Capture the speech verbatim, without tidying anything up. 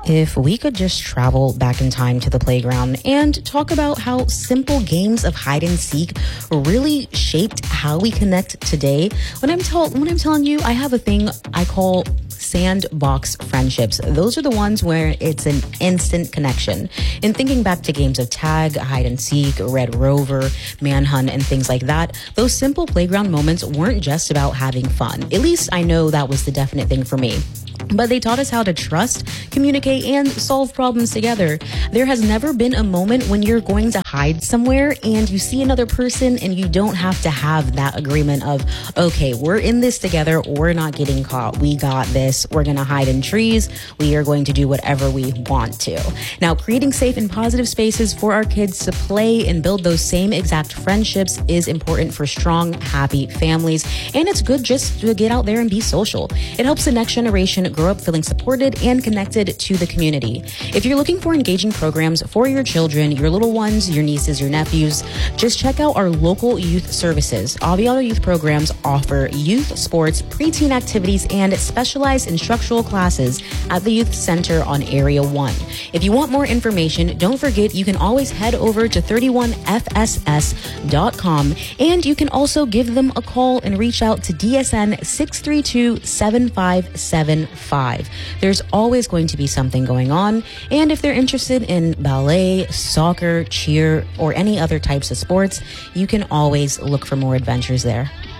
If we could just travel back in time to the playground and talk about how simple games of hide and seek really shaped how we connect today. When I'm tell when I'm telling you, I have a thing I call sandbox friendships. Those are the ones where it's an instant connection. And thinking back to games of tag, hide and seek, Red Rover, Manhunt, and things like that, those simple playground moments weren't just about having fun. At least I know that was the definite thing for me. But they taught us how to trust, communicate, and solve problems together. There has never been a moment when you're going to hide somewhere and you see another person and you don't have to have that agreement of, okay, we're in this together. We're not getting caught. We got this. We're going to hide in trees. We are going to do whatever we want to. Now, creating safe and positive spaces for our kids to play and build those same exact friendships is important for strong, happy families. And it's good just to get out there and be social. It helps the next generation grow up feeling supported and connected to the community. If you're looking for engaging programs for your children, your little ones, your nieces, your nephews, just check out our local youth services. Aviala Youth Programs offer youth sports, preteen activities, and specialized instructional classes at the Youth Center on Area one. If you want more information, don't forget you can always head over to thirty-one F S S dot com, and you can also give them a call and reach out to D S N six three two, seven five seven five. There's always going to be something going on, and if they're interested in ballet, soccer, cheer, or any other types of sports, you can always look for more adventures there.